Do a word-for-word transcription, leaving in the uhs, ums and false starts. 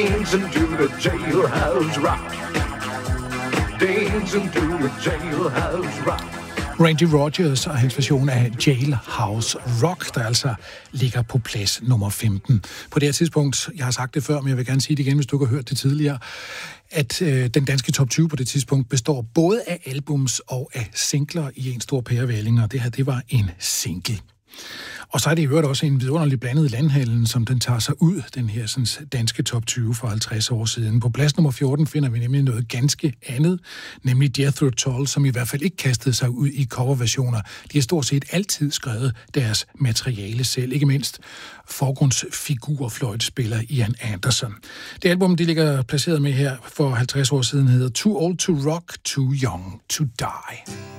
Dancing to the jailhouse rock. Dancing to the jailhouse rock. Randy Rogers og hans version af Jailhouse Rock, der altså ligger på plads nummer femten. På det her tidspunkt, jeg har sagt det før, men jeg vil gerne sige det igen, hvis du ikke har hørt det tidligere, at øh, den danske top tyve på det tidspunkt består både af albums og af singler i en stor pærevælling, og det her, det var en single. Og så er det i øvrigt også en vidunderlig blandet landhandel, som den tager sig ud, den her sådan, danske top tyve for halvtreds år siden. På plads nummer fjorten finder vi nemlig noget ganske andet, nemlig Jethro Tull, som i hvert fald ikke kastede sig ud i coverversioner. De har stort set altid skrevet deres materiale selv, ikke mindst forgrundsfigurfløjtespiller Ian Anderson. Det album, de ligger placeret med her for halvtreds år siden, hedder Too Old to Rock, Too Young to Die.